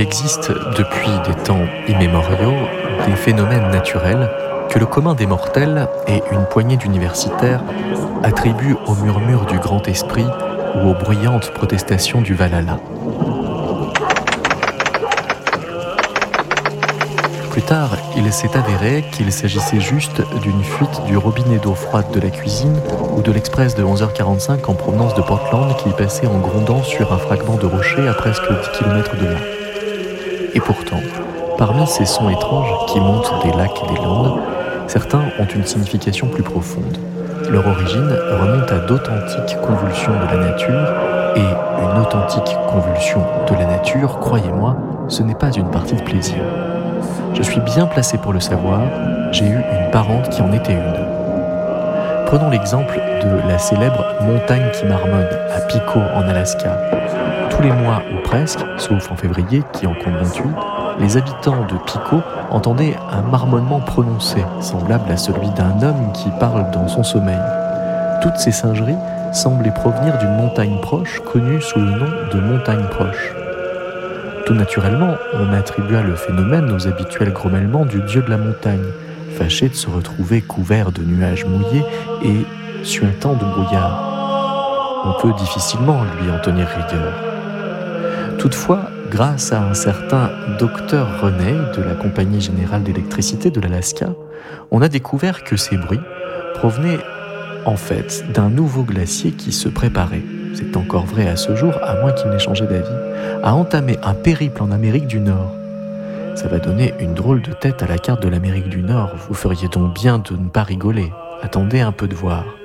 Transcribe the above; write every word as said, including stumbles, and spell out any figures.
existe depuis des temps immémoriaux des phénomènes naturels que le commun des mortels et une poignée d'universitaires attribuent au murmure du grand esprit ou aux bruyantes protestations du Valhalla. Plus tard, il s'est avéré qu'il s'agissait juste d'une fuite du robinet d'eau froide de la cuisine ou de l'express de onze heures quarante-cinq en provenance de Portland qui passait en grondant sur un fragment de rocher à presque dix kilomètres de là. Et pourtant, parmi ces sons étranges qui montent des lacs et des landes, certains ont une signification plus profonde. Leur origine remonte à d'authentiques convulsions de la nature, et une authentique convulsion de la nature, croyez-moi, ce n'est pas une partie de plaisir. Je suis bien placé pour le savoir, j'ai eu une parente qui en était une. Prenons l'exemple de la célèbre montagne qui marmonne à Pico en Alaska. Tous les mois ou presque, sauf en février qui en compte vingt-huit, les habitants de Pico entendaient un marmonnement prononcé, semblable à celui d'un homme qui parle dans son sommeil. Toutes ces singeries semblaient provenir d'une montagne proche connue sous le nom de montagne proche. Tout naturellement, on attribua le phénomène aux habituels grommellements du dieu de la montagne, fâché de se retrouver couvert de nuages mouillés et suintant de brouillard. On peut difficilement lui en tenir rigueur. Toutefois, grâce à un certain docteur René de la Compagnie générale d'électricité de l'Alaska, on a découvert que ces bruits provenaient en fait d'un nouveau glacier qui se préparait, c'est encore vrai à ce jour, à moins qu'il n'ait changé d'avis, à entamer un périple en Amérique du Nord. Ça va donner une drôle de tête à la carte de l'Amérique du Nord, vous feriez donc bien de ne pas rigoler. Attendez un peu de voir.